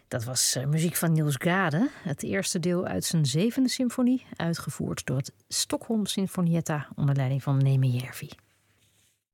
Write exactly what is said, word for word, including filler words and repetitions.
Dat was uh, muziek van Niels Gade. Het eerste deel uit zijn zevende symfonie, uitgevoerd door het Stockholm Sinfonietta onder leiding van Neeme Järvi.